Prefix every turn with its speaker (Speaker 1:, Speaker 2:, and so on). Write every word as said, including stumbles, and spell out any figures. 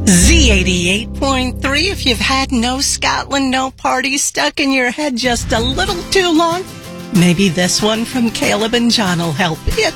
Speaker 1: Z eighty-eight point three, if you've had no Scotland, no party stuck in your head just a little too long, maybe this one from Caleb and John will help. It's